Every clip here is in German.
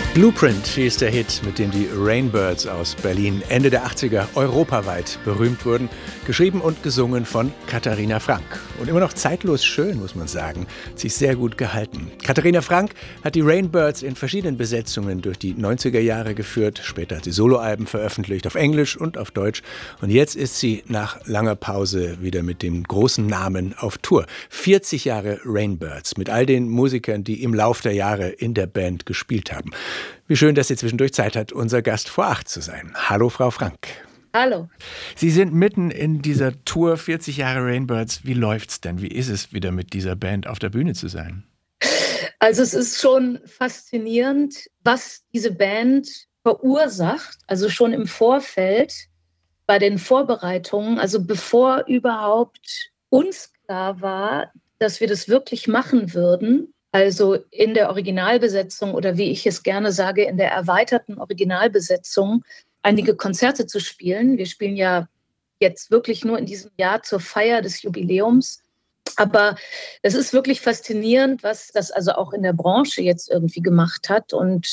Blueprint hieß der Hit, mit dem die Rainbirds aus Berlin Ende der 80er europaweit berühmt wurden. Geschrieben und gesungen von Katharina Frank. Und immer noch zeitlos schön, muss man sagen. Sich sehr gut gehalten. Katharina Frank hat die Rainbirds in verschiedenen Besetzungen durch die 90er Jahre geführt. Später hat sie Soloalben veröffentlicht, auf Englisch und auf Deutsch. Und jetzt ist sie nach langer Pause wieder mit dem großen Namen auf Tour. 40 Jahre Rainbirds mit all den Musikern, die im Lauf der Jahre in der Band gespielt haben. Wie schön, dass sie zwischendurch Zeit hat, unser Gast vor 8 zu sein. Hallo, Frau Frank. Hallo. Sie sind mitten in dieser Tour 40 Jahre Rainbirds. Wie läuft's denn? Wie ist es, wieder mit dieser Band auf der Bühne zu sein? Also es ist schon faszinierend, was diese Band verursacht. Also schon im Vorfeld bei den Vorbereitungen, also bevor überhaupt uns klar war, dass wir das wirklich machen würden. Also in der Originalbesetzung oder wie ich es gerne sage, in der erweiterten Originalbesetzung einige Konzerte zu spielen. Wir spielen ja jetzt wirklich nur in diesem Jahr zur Feier des Jubiläums. Aber es ist wirklich faszinierend, was das also auch in der Branche jetzt irgendwie gemacht hat und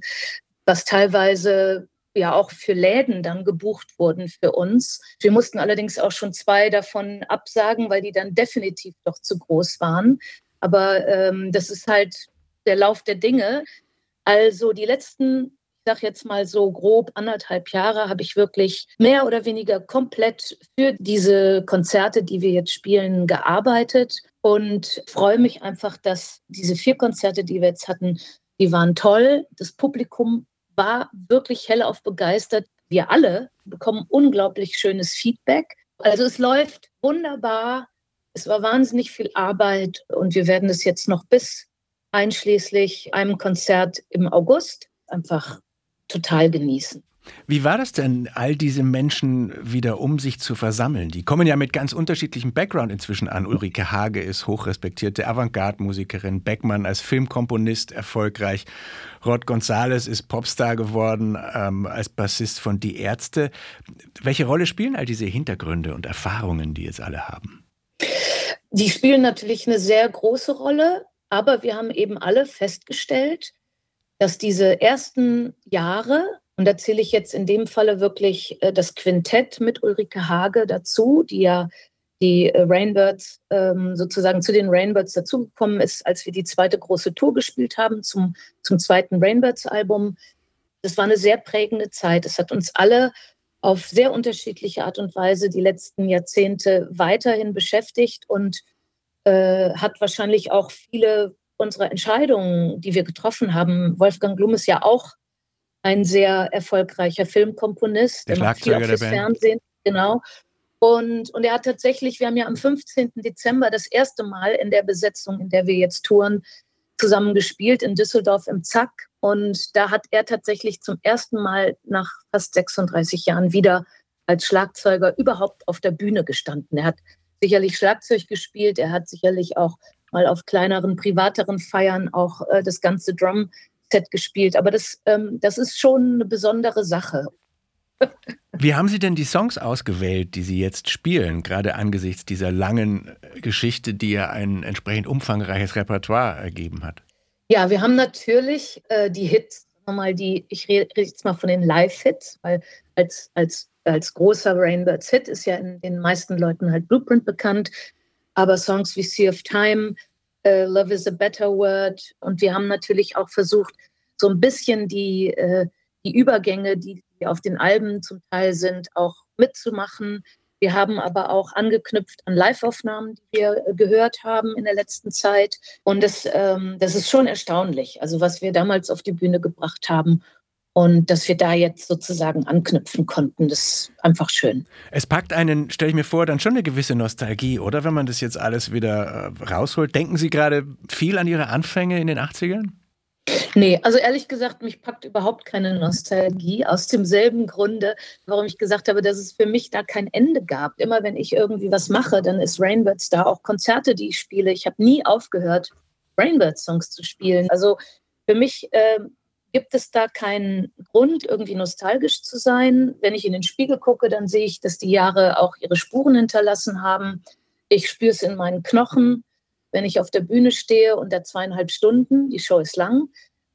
was teilweise ja auch für Läden dann gebucht wurden für uns. Wir mussten allerdings auch schon 2 davon absagen, weil die dann definitiv doch zu groß waren. Aber das ist halt der Lauf der Dinge. Also die letzten, ich sage jetzt mal so grob 1,5 Jahre, habe ich wirklich mehr oder weniger komplett für diese Konzerte, die wir jetzt spielen, gearbeitet und freue mich einfach, dass diese 4 Konzerte, die wir jetzt hatten, die waren toll. Das Publikum war wirklich hellauf begeistert. Wir alle bekommen unglaublich schönes Feedback. Also es läuft wunderbar. Es war wahnsinnig viel Arbeit und wir werden es jetzt noch bis einschließlich einem Konzert im August einfach total genießen. Wie war das denn, all diese Menschen wieder um sich zu versammeln? Die kommen ja mit ganz unterschiedlichem Background inzwischen an. Ulrike Hage ist hochrespektierte Avantgarde-Musikerin, Beckmann als Filmkomponist erfolgreich, Rod González ist Popstar geworden als Bassist von Die Ärzte. Welche Rolle spielen all diese Hintergründe und Erfahrungen, die jetzt alle haben? Die spielen natürlich eine sehr große Rolle, aber wir haben eben alle festgestellt, dass diese ersten Jahre, und da zähle ich jetzt in dem Falle wirklich das Quintett mit Ulrike Hage dazu, die ja die Rainbirds sozusagen zu den Rainbirds dazugekommen ist, als wir die 2. große Tour gespielt haben zum 2. Rainbirds-Album. Das war eine sehr prägende Zeit. Es hat uns alle auf sehr unterschiedliche Art und Weise die letzten Jahrzehnte weiterhin beschäftigt und hat wahrscheinlich auch viele unserer Entscheidungen, die wir getroffen haben. Wolfgang Blum ist ja auch ein sehr erfolgreicher Filmkomponist. Der Schlagzeuger der Band. Fernsehen, genau. Und er hat tatsächlich, wir haben ja am 15. Dezember das erste Mal in der Besetzung, in der wir jetzt touren, zusammen gespielt in Düsseldorf im Zack. Und da hat er tatsächlich zum ersten Mal nach fast 36 Jahren wieder als Schlagzeuger überhaupt auf der Bühne gestanden. Er hat sicherlich Schlagzeug gespielt, er hat sicherlich auch mal auf kleineren, privateren Feiern auch das ganze Drum-Set gespielt. Aber das ist schon eine besondere Sache. Wie haben Sie denn die Songs ausgewählt, die Sie jetzt spielen, gerade angesichts dieser langen Geschichte, die ja ein entsprechend umfangreiches Repertoire ergeben hat? Ja, wir haben natürlich die Hits, ich rede jetzt mal von den Live-Hits, weil als großer Rainbirds-Hit ist ja in den meisten Leuten halt Blueprint bekannt, aber Songs wie Sea of Time, Love is a Better Word, und wir haben natürlich auch versucht, so ein bisschen die Übergänge, die auf den Alben zum Teil sind, auch mitzumachen. Wir haben aber auch angeknüpft an Live-Aufnahmen, die wir gehört haben in der letzten Zeit. Und das ist schon erstaunlich, also was wir damals auf die Bühne gebracht haben. Und dass wir da jetzt sozusagen anknüpfen konnten, das ist einfach schön. Es packt einen, stelle ich mir vor, dann schon eine gewisse Nostalgie, oder? Wenn man das jetzt alles wieder rausholt. Denken Sie gerade viel an Ihre Anfänge in den 80ern? Nee, also ehrlich gesagt, mich packt überhaupt keine Nostalgie. Aus demselben Grunde, warum ich gesagt habe, dass es für mich da kein Ende gab. Immer wenn ich irgendwie was mache, dann ist Rainbirds da. Auch Konzerte, die ich spiele. Ich habe nie aufgehört, Rainbirds-Songs zu spielen. Also für mich gibt es da keinen Grund, irgendwie nostalgisch zu sein. Wenn ich in den Spiegel gucke, dann sehe ich, dass die Jahre auch ihre Spuren hinterlassen haben. Ich spüre es in meinen Knochen, wenn ich auf der Bühne stehe und da 2,5 Stunden, die Show ist lang,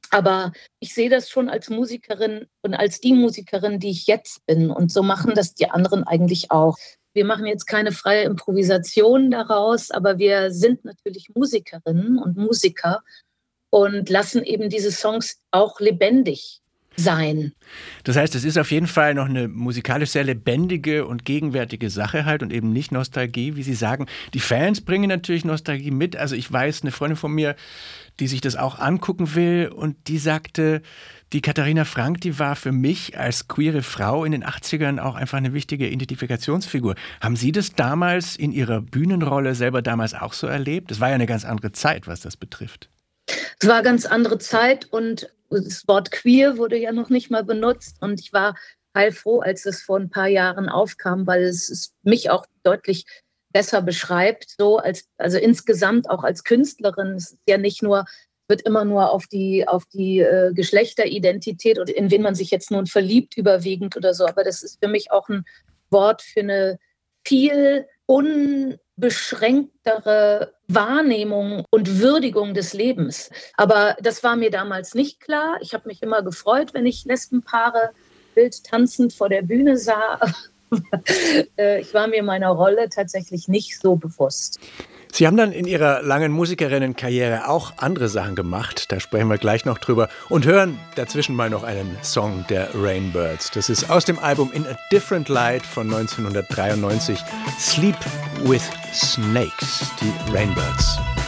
Aber ich sehe das schon als Musikerin und als die Musikerin, die ich jetzt bin. Und so machen das die anderen eigentlich auch. Wir machen jetzt keine freie Improvisation daraus, aber wir sind natürlich Musikerinnen und Musiker und lassen eben diese Songs auch lebendig sein. Das heißt, es ist auf jeden Fall noch eine musikalisch sehr lebendige und gegenwärtige Sache halt und eben nicht Nostalgie, wie Sie sagen. Die Fans bringen natürlich Nostalgie mit. Also ich weiß, eine Freundin von mir, die sich das auch angucken will und die sagte, die Katharina Frank, die war für mich als queere Frau in den 80ern auch einfach eine wichtige Identifikationsfigur. Haben Sie das damals in Ihrer Bühnenrolle selber damals auch so erlebt? Es war ja eine ganz andere Zeit, was das betrifft. Es war eine ganz andere Zeit und das Wort queer wurde ja noch nicht mal benutzt. Und ich war heilfroh, als es vor ein paar Jahren aufkam, weil es mich auch deutlich besser beschreibt. Also insgesamt auch als Künstlerin. Es ist ja nicht nur, wird immer nur auf die Geschlechteridentität und in wen man sich jetzt nun verliebt überwiegend oder so. Aber das ist für mich auch ein Wort für eine viel unbeschränktere Wahrnehmung und Würdigung des Lebens. Aber das war mir damals nicht klar. Ich habe mich immer gefreut, wenn ich Lesbenpaare wild tanzend vor der Bühne sah. Ich war mir meiner Rolle tatsächlich nicht so bewusst. Sie haben dann in Ihrer langen Musikerinnenkarriere auch andere Sachen gemacht. Da sprechen wir gleich noch drüber und hören dazwischen mal noch einen Song der Rainbirds. Das ist aus dem Album In a Different Light von 1993. Sleep with Snakes, die Rainbirds.